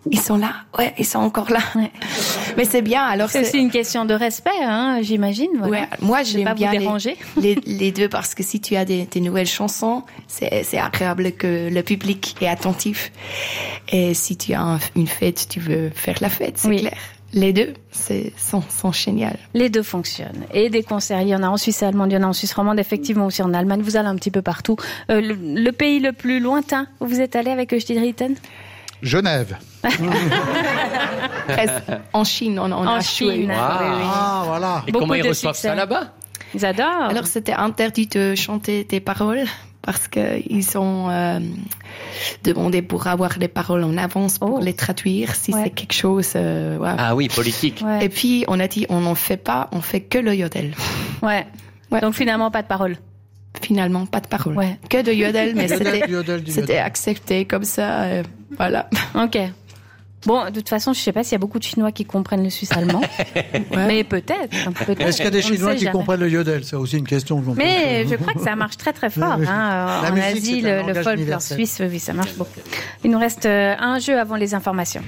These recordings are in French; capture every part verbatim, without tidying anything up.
Ils sont là, ouais, ils sont encore là. Ouais. Mais c'est bien. Alors c'est, c'est aussi une question de respect, hein, j'imagine. Voilà. Ouais, moi j'aime pas bien vous les, les, les deux parce que si tu as des, des nouvelles chansons, c'est, c'est agréable que le public est attentif. Et si tu as un, une fête, tu veux faire la fête, c'est oui. clair. Les deux, c'est, sont, sont géniaux. Les deux fonctionnent. Et des concerts, il y en a en Suisse allemande, il y en a en Suisse romande, effectivement aussi en Allemagne. Vous allez un petit peu partout. Euh, le, le pays le plus lointain où vous êtes allé avec Östidritten ? Genève. En Chine, on, on en a Chine, joué une fois. Oui, oui. Ah, voilà. Et Beaucoup comment ils de reçoivent succès. ça là-bas ? Ils adorent. Alors, c'était interdit de chanter des paroles parce qu'ils ont euh, demandé pour avoir les paroles en avance pour oh. les traduire si ouais. c'est quelque chose... Euh, wow. Ah oui, politique. Ouais. Et puis, on a dit, on n'en fait pas, on fait que le yodel. Ouais. ouais. Donc, finalement, pas de paroles. Finalement, pas de paroles. Ouais. Que de yodel, mais yodel, c'était, yodel, c'était yodel. accepté comme ça. Euh, voilà. Ok. Bon, de toute façon, je ne sais pas s'il y a beaucoup de Chinois qui comprennent le suisse allemand. ouais. Mais peut-être, peut-être. Est-ce qu'il y a des Chinois qui jamais. comprennent le yodel ? C'est aussi une question. Que Mais je crois que ça marche très très fort. Hein. En musique, Asie, le, le folk, en Suisse, oui, ça marche beaucoup. Il nous reste un jeu avant les informations.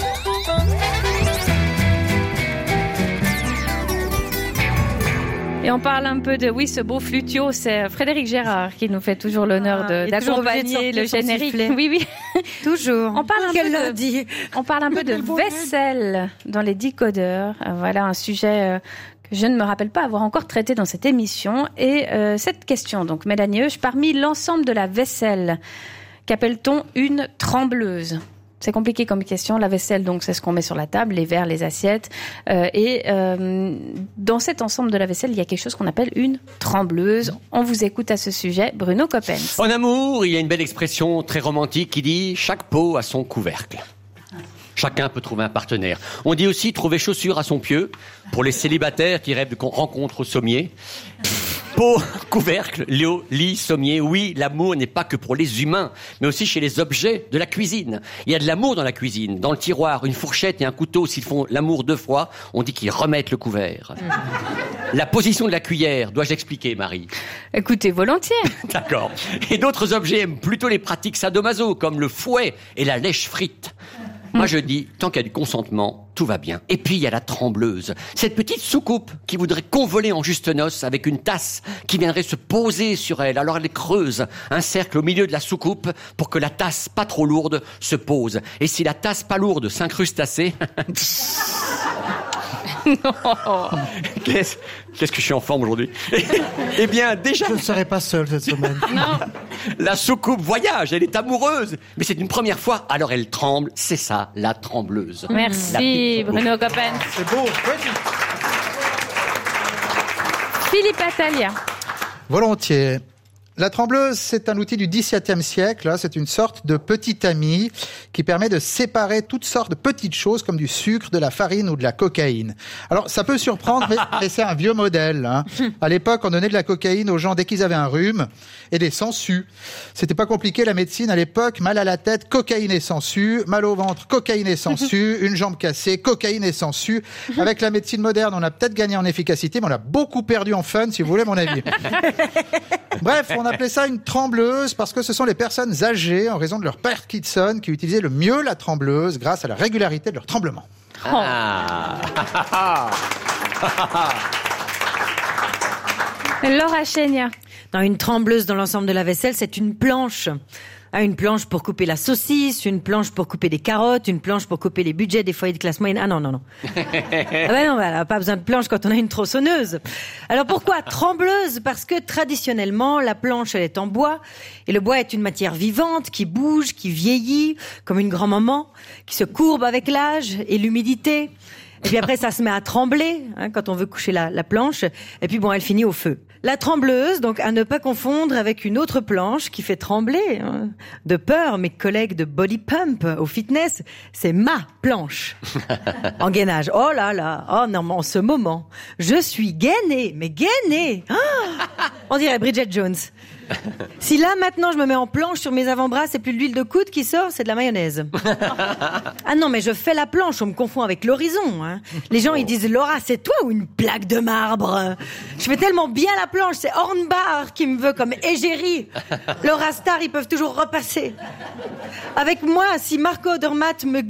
Et on parle un peu de, oui, ce beau flutio, c'est Frédéric Gérard qui nous fait toujours l'honneur de, ah, d'accompagner le générique. Oui, oui. Toujours. On parle un peu de, on parle un peu de vaisselle dans les décodeurs. Voilà un sujet que je ne me rappelle pas avoir encore traité dans cette émission. Et euh, cette question, donc, Mélanie Heusch, parmi l'ensemble de la vaisselle, qu'appelle-t-on une trembleuse ? C'est compliqué comme question. La vaisselle, donc, c'est ce qu'on met sur la table, les verres, les assiettes. Euh, et euh, dans cet ensemble de la vaisselle, il y a quelque chose qu'on appelle une trembleuse. On vous écoute à ce sujet, Bruno Coppens. En amour, il y a une belle expression très romantique qui dit « chaque pot a son couvercle ». Chacun peut trouver un partenaire. On dit aussi trouver chaussure à son pieu pour les célibataires qui rêvent de rencontres au sommier. Pot, couvercle, léo, lit, sommier. Oui, l'amour n'est pas que pour les humains, mais aussi chez les objets de la cuisine. Il y a de l'amour dans la cuisine. Dans le tiroir, une fourchette et un couteau, s'ils font l'amour deux fois, on dit qu'ils remettent le couvert. La position de la cuillère, dois-je expliquer, Marie ? Écoutez, volontiers. D'accord. Et d'autres objets aiment plutôt les pratiques sadomaso, comme le fouet et la lèche frite. Moi, je dis, tant qu'il y a du consentement, tout va bien. Et puis, il y a la trembleuse. Cette petite soucoupe qui voudrait convoler en juste noces avec une tasse qui viendrait se poser sur elle. Alors, elle creuse un cercle au milieu de la soucoupe pour que la tasse, pas trop lourde, se pose. Et si la tasse pas lourde s'incruste assez... Non. Qu'est-ce, qu'est-ce que je suis en forme aujourd'hui ? Eh bien, déjà... Je ne serai pas seul cette semaine. Non. La soucoupe voyage, elle est amoureuse. Mais c'est une première fois, alors elle tremble. C'est ça, la trembleuse. Merci, la Bruno Coppens. C'est beau. Oui. Philippe Atalia. Volontiers. La trembleuse, c'est un outil du dix-septième siècle. C'est une sorte de petit ami qui permet de séparer toutes sortes de petites choses comme du sucre, de la farine ou de la cocaïne. Alors, ça peut surprendre, mais, mais c'est un vieux modèle. Hein. À l'époque, on donnait de la cocaïne aux gens dès qu'ils avaient un rhume et des sangsues. C'était pas compliqué, la médecine à l'époque. Mal à la tête, cocaïne et sangsues. Mal au ventre, cocaïne et sangsues. Une jambe cassée, cocaïne et sangsues. Avec la médecine moderne, on a peut-être gagné en efficacité, mais on a beaucoup perdu en fun, si vous voulez mon avis. Bref, on appelait ça une trembleuse parce que ce sont les personnes âgées, en raison de leur Parkinson, qui utilisaient le mieux la trembleuse grâce à la régularité de leur tremblement. Ah. Laura Chenia. Dans une trembleuse dans l'ensemble de la vaisselle, c'est une planche. Ah, une planche pour couper la saucisse, une planche pour couper des carottes, une planche pour couper les budgets des foyers de classe moyenne. Ah non, non, non. Ah ben non, voilà, pas besoin de planche quand on a une tronçonneuse. Alors pourquoi trembleuse ? Parce que traditionnellement, la planche, elle est en bois, et le bois est une matière vivante, qui bouge, qui vieillit, comme une grand-maman, qui se courbe avec l'âge et l'humidité. Et puis après, ça se met à trembler, hein, quand on veut coucher la, la planche. Et puis bon, elle finit au feu. La trembleuse, donc à ne pas confondre avec une autre planche qui fait trembler. Hein. De peur, mes collègues de Body Pump au fitness, c'est ma planche. En gainage. Oh là là, oh non, mais en ce moment, je suis gainée, mais gainée. Oh, on dirait Bridget Jones. Si là, maintenant, je me mets en planche sur mes avant-bras, c'est plus de l'huile de coude qui sort, c'est de la mayonnaise. Ah non, mais je fais la planche, on me confond avec l'horizon. Hein. Les gens, ils disent, Laura, c'est toi ou une plaque de marbre ? Je fais tellement bien la planche, c'est Hornbach qui me veut comme égérie. Laura Star, ils peuvent toujours repasser. Avec moi, si Marco Odermatt me